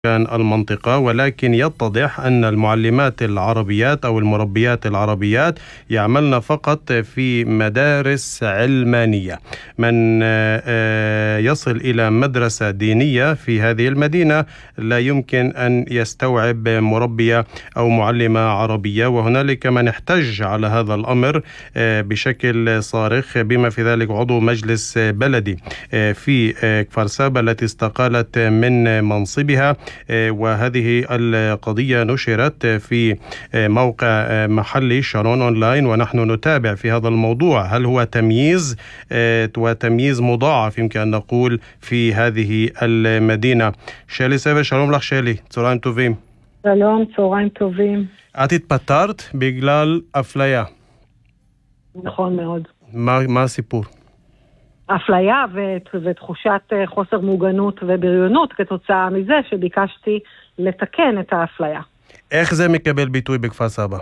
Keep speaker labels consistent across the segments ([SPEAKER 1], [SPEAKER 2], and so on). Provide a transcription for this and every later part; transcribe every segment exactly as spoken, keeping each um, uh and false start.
[SPEAKER 1] كان المنطقة، ولكن يتضح أن المعلمات العربيات أو المربيات العربيات يعملن فقط في مدارس علمانية. من يصل إلى مدرسة دينية في هذه المدينة لا يمكن أن يستوعب مربية أو معلمة عربية، وهنالك من احتج على هذا الأمر بشكل صارخ، بما في ذلك عضو مجلس بلدي في كفر سابا التي استقالت من منصبها. وهذه القضية نشرت في موقع محلي شارون أونلاين، ونحن نتابع في هذا الموضوع. هل هو تمييز وتمييز مضاعف يمكن أن نقول في هذه المدينة؟ شالي سابا, שלום לך שלי, צהריים טובים.
[SPEAKER 2] שלום, צהריים טובים.
[SPEAKER 1] את התפטרת בגלל אפליה.
[SPEAKER 2] נכון מאוד.
[SPEAKER 1] מה, מה הסיפור?
[SPEAKER 2] אפליה ותחושת חוסר מוגנות ובריונות כתוצאה מזה שביקשתי לתקן את האפליה.
[SPEAKER 1] איך זה מקבל ביטוי בכפר סבא?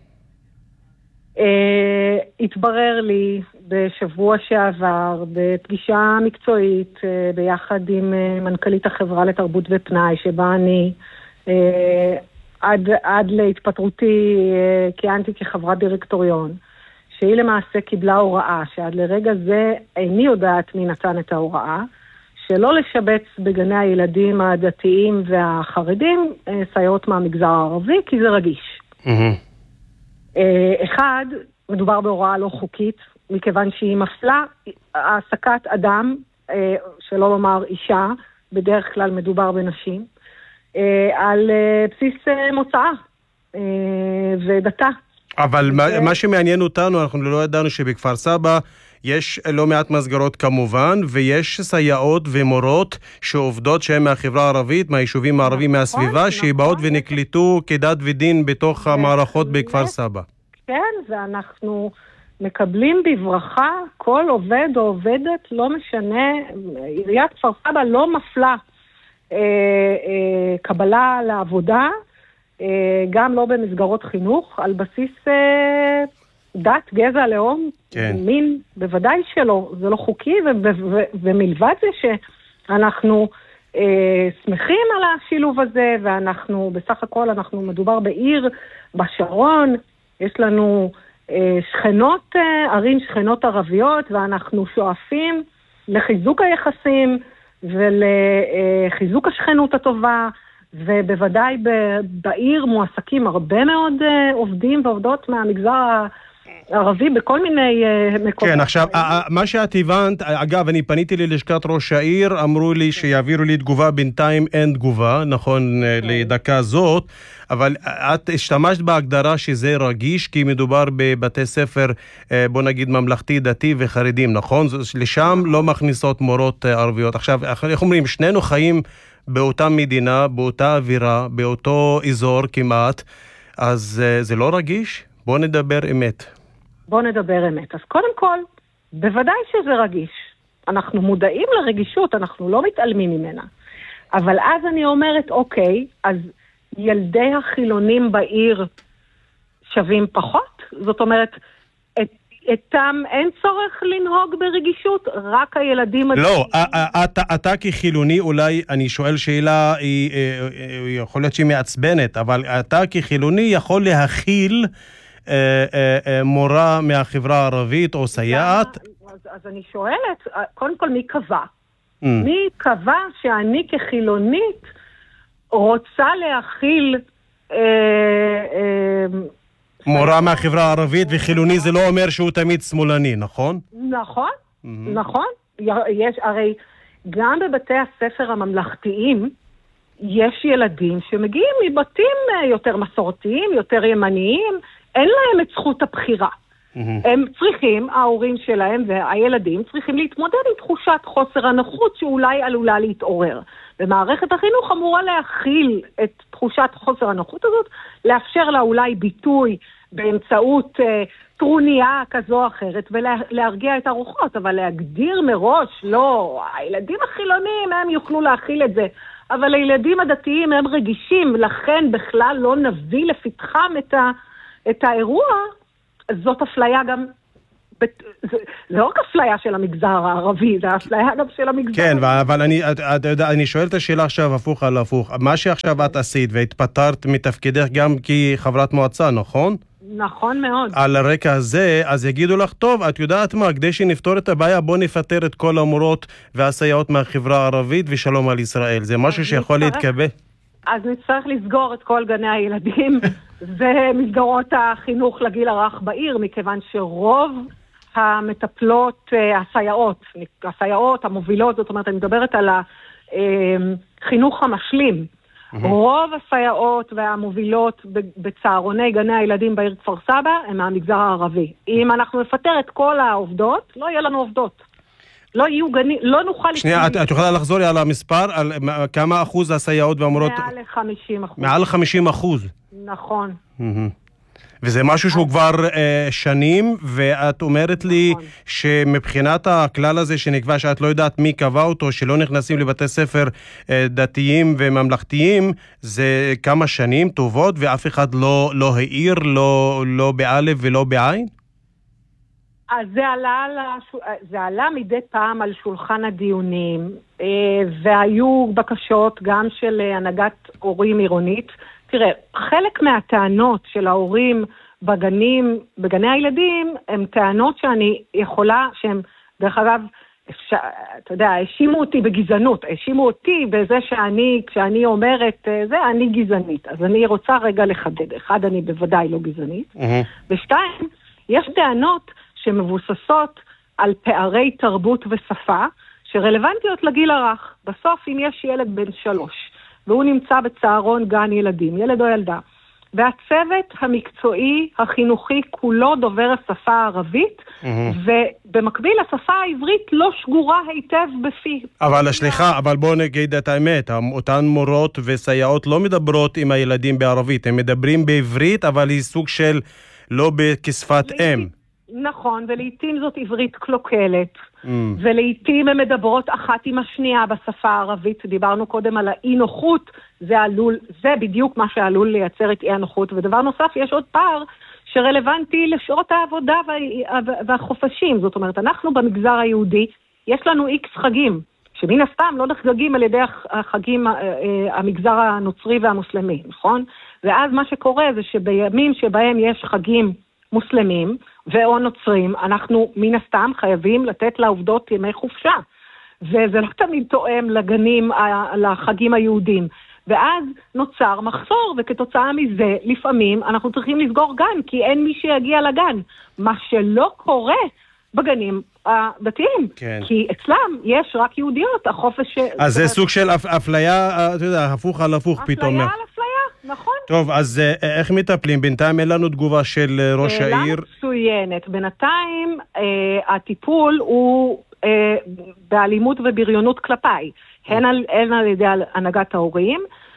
[SPEAKER 2] התברר לי בשבוע שעבר בפגישה מקצועית ביחד עם מנכ"לית החברה לתרבות ופנאי, שבה אני עד, עד להתפטרותי כיהנתי כחברת דירקטוריון, שהיא למעשה קיבלה הוראה, שעד לרגע זה איני יודעת מי נתן את ההוראה, שלא לשבץ בגני הילדים הדתיים והחרדים סייעות מהמגזר הערבי, כי זה רגיש. Mm-hmm. אחד, מדובר בהוראה לא חוקית, מכיוון שהיא מפלה העסקת אדם, שלא לומר אישה, בדרך כלל מדובר בנשים, על בסיס מוצאה ודתה.
[SPEAKER 1] אבל מה, מה שמעניין אותנו, אנחנו לא ידענו שבכפר סבא יש לא מעט מסגרות כמובן, ויש סייעות ומורות שעובדות שהן מהחברה הערבית, מהיישובים הערבים מהסביבה, שבאות ונקלטו כדת ודין בתוך המערכות בכפר סבא.
[SPEAKER 2] כן, ואנחנו מקבלים בברכה כל עובד או עובדת, לא משנה, עיריית כפר סבא לא מפלה אה, אה, קבלה לעבודה, גם לא במסגרות חינוך, על בסיס דת, גזע, לאום, כן. מין, בוודאי שלא, זה לא חוקי, ו- ו- ומלבד זה שאנחנו אה, שמחים על השילוב הזה, ואנחנו, בסך הכל, אנחנו מדובר בעיר, בשרון, יש לנו אה, שכנות, אה, ערים שכנות ערביות, ואנחנו שואפים לחיזוק היחסים, ולחיזוק השכנות הטובה, ובוודאי בעיר מועסקים הרבה מאוד עובדים ועובדות מהמגזר הערבי בכל מיני מקומות.
[SPEAKER 1] כן, עכשיו, מה שאת הבנת, אגב, אני פניתי ללשכת ראש העיר, אמרו לי שיעבירו לי תגובה, בינתיים אין תגובה, נכון, לדקה זאת, אבל את השתמשת בהגדרה שזה רגיש, כי מדובר בבתי ספר, בוא נגיד, ממלכתי, דתי וחרדים, נכון? לשם לא מכניסות מורות ערביות. עכשיו, איך אומרים, שנינו חיים באותה מדינה, באותה אווירה, באותו אזור כמעט, אז uh, זה לא רגיש? בוא נדבר אמת.
[SPEAKER 2] בוא נדבר אמת. אז קודם כל, בוודאי שזה רגיש. אנחנו מודעים לרגישות, אנחנו לא מתעלמים ממנה. אבל אז אני אומרת, אוקיי, אז ילדי החילונים בעיר שווים פחות? זאת אומרת, את איתם אין צורך לנהוג ברגישות, רק הילדים...
[SPEAKER 1] לא, אתה כחילוני, אולי אני שואל שאלה, יכול להיות שהיא מעצבנת, אבל אתה כחילוני יכול להכיל מורה מהחברה הערבית או סייעת?
[SPEAKER 2] אז אני שואלת, קודם כל מי קבע? מי קבע שאני כחילונית רוצה להכיל...
[SPEAKER 1] מורה מהחברה הערבית, וחילוני זה לא אומר שהוא תמיד שמאלני, נכון?
[SPEAKER 2] נכון, נכון. יש, הרי גם בבתי הספר הממלכתיים יש ילדים שמגיעים מבתים יותר מסורתיים, יותר ימניים, אין להם את זכות הבחירה. הם צריכים, ההורים שלהם והילדים צריכים להתמודד עם תחושת חוסר הנוחות שאולי עלולה להתעורר. ומערכת החינוך אמורה להכיל את תחושת חוסר הנוחות הזאת, לאפשר לה אולי ביטוי באמצעות אה, טרוניה כזו או אחרת, ולהרגיע את הרוחות, אבל להגדיר מראש, לא, הילדים החילונים הם יוכלו להכיל את זה, אבל הילדים הדתיים הם רגישים, לכן בכלל לא נביא לפתחם את, ה, את האירוע, זאת אפליה גם זה לא רק אפליה של המגזר הערבי, זה אפליה גם של המגזר.
[SPEAKER 1] כן, אבל אני, אתה יודע, אני שואל את השאלה עכשיו הפוך על הפוך. מה שעכשיו את עשית והתפטרת מתפקידך גם כחברת מועצה, נכון?
[SPEAKER 2] נכון מאוד.
[SPEAKER 1] על הרקע הזה, אז יגידו לך, טוב, את יודעת מה, כדי שנפתור את הבעיה, בוא נפטר את כל המורות והסייעות מהחברה הערבית ושלום על ישראל. זה משהו שיכול להתקבל?
[SPEAKER 2] אז נצטרך לסגור את כל גני הילדים ומסגרות החינוך לגיל הרך בעיר, מכיוון שרוב המטפלות, הסייעות, הסייעות המובילות, זאת אומרת, אני מדברת על החינוך המשלים. רוב הסייעות והמובילות בצהרוני גני הילדים בעיר כפר סבא הם מהמגזר הערבי. אם אנחנו נפטר את כל העובדות, לא יהיה לנו עובדות. לא יהיו גנים, לא נוכל...
[SPEAKER 1] שנייה, את, את יכולה לחזור לי על המספר, על כמה אחוז הסייעות והמורות?
[SPEAKER 2] מעל חמישים אחוז.
[SPEAKER 1] מעל חמישים אחוז.
[SPEAKER 2] נכון.
[SPEAKER 1] וזה משהו שהוא כבר אה, שנים, ואת אומרת לי נכון. שמבחינת הכלל הזה שנקבע שאת לא יודעת מי קבע אותו, שלא נכנסים לבתי ספר אה, דתיים וממלכתיים, זה כמה שנים טובות, ואף אחד לא, לא העיר, לא, לא באלף ולא בעין?
[SPEAKER 2] אז זה עלה, זה עלה מדי פעם על שולחן הדיונים, אה, והיו בקשות גם של הנהגת הורים עירונית. תראה, חלק מהטענות של ההורים בגנים, בגני הילדים, הן טענות שאני יכולה, שהן, דרך אגב, אפשר, אתה יודע, האשימו אותי בגזענות, האשימו אותי בזה שאני, כשאני אומרת זה, אני גזענית. אז אני רוצה רגע לחדד. אחד, אני בוודאי לא גזענית. Mm-hmm. ושתיים, יש טענות שמבוססות על פערי תרבות ושפה, שרלוונטיות לגיל הרך. בסוף, אם יש ילד בן שלוש, והוא נמצא בצהרון גן ילדים, ילד או ילדה, והצוות המקצועי החינוכי כולו דובר השפה הערבית, mm-hmm. ובמקביל השפה העברית לא שגורה היטב בפי. אבל
[SPEAKER 1] סליחה, אבל בואו נגיד את האמת, אותן מורות וסייעות לא מדברות עם הילדים בערבית, הם מדברים בעברית, אבל היא סוג של לא כשפת אם.
[SPEAKER 2] נכון, ולעיתים זאת עברית קלוקלת, mm. ולעיתים הן מדברות אחת עם השנייה בשפה הערבית. דיברנו קודם על האי-נוחות, זה עלול, זה בדיוק מה שעלול לייצר את אי-הנוחות. ודבר נוסף, יש עוד פער שרלוונטי לשעות העבודה וה, והחופשים. זאת אומרת, אנחנו במגזר היהודי, יש לנו איקס חגים, שמן הסתם לא נחגגים על ידי החגים, המגזר הנוצרי והמוסלמי, נכון? ואז מה שקורה זה שבימים שבהם יש חגים מוסלמים ואו נוצרים, אנחנו מן הסתם חייבים לתת לעובדות ימי חופשה. וזה לא תמיד תואם לגנים, לחגים היהודים. ואז נוצר מחסור, וכתוצאה מזה, לפעמים אנחנו צריכים לסגור גן, כי אין מי שיגיע לגן. מה שלא קורה בגנים הדתיים. כן. כי אצלם יש רק יהודיות, החופש...
[SPEAKER 1] אז זה סוג של אפליה, אתה יודע, הפוך על הפוך פתאום.
[SPEAKER 2] אפליה על אפליה, נכון.
[SPEAKER 1] טוב, אז איך מטפלים? בינתיים אין לנו תגובה של ראש העיר.
[SPEAKER 2] מצוינת. בינתיים הטיפול הוא באלימות ובריונות כלפיי. הן על, הן על ידי הנהגת ההורים,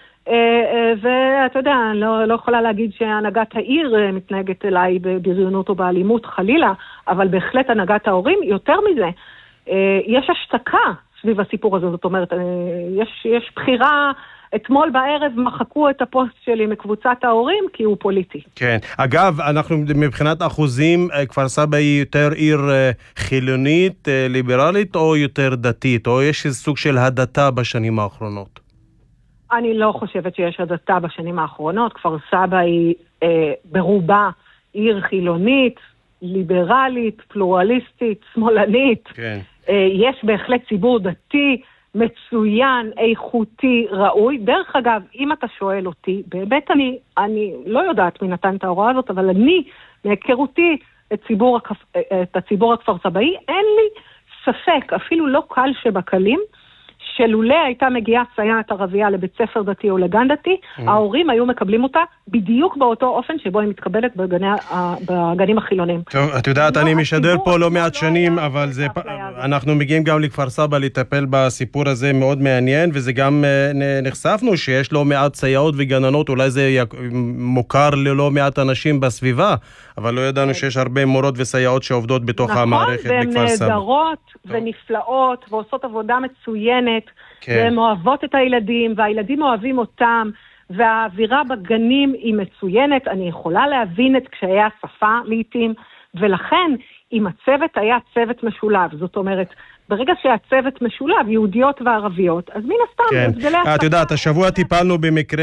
[SPEAKER 2] ואתה יודע, אני לא, לא יכולה להגיד שהנהגת העיר מתנהגת אליי בבריונות או באלימות חלילה, אבל בהחלט הנהגת ההורים, יותר מזה, יש השתקה סביב הסיפור הזה, זאת אומרת, יש, יש בחירה, אתמול בערב מחקו את הפוסט שלי מקבוצת ההורים, כי הוא פוליטי.
[SPEAKER 1] כן, אגב, אנחנו מבחינת אחוזים, כפר סבא היא יותר עיר חילונית, ליברלית, או יותר דתית, או יש סוג של הדתה בשנים האחרונות?
[SPEAKER 2] אני לא חושבת שיש הדתה בשנים האחרונות, כפר סבא היא אה, ברובה עיר חילונית, ליברלית, פלורליסטית, שמאלנית. כן. אה, יש בהחלט ציבור דתי, מצוין, איכותי, ראוי. דרך אגב, אם אתה שואל אותי, באמת אני, אני לא יודעת מי נתן את ההוראה הזאת, אבל אני, מהיכרותי את ציבור, את הציבור הכפר סבאי, אין לי ספק, אפילו לא קל שבקלים, שלולא הייתה מגיעה סייעת ערבייה לבית ספר דתי או לגן דתי, ההורים היו מקבלים אותה בדיוק באותו אופן שבו היא מתקבלת בגנים החילונים.
[SPEAKER 1] טוב, את יודעת, אני משדר פה לא מעט שנים, אבל אנחנו מגיעים גם לכפר סבא לטפל בסיפור הזה מאוד מעניין, וזה גם נחשפנו שיש לא מעט סייעות וגננות, אולי זה מוכר ללא מעט אנשים בסביבה, אבל לא ידענו שיש הרבה מורות וסייעות שעובדות בתוך המערכת בכפר סבא.
[SPEAKER 2] נכון, והן נהדרות ונפלאות ועושות עבודה מצוינת, והן אוהבות את הילדים, והילדים אוהבים אותם, והאווירה בגנים היא מצוינת. אני יכולה להבין את קשיי השפה לעתים, ולכן אם הצוות היה צוות משולב, זאת אומרת, ברגע שהצוות משולב, יהודיות וערביות, אז מן הסתם,
[SPEAKER 1] כן.
[SPEAKER 2] הבדלי השכר...
[SPEAKER 1] את יודעת, השבוע טיפלנו במקרה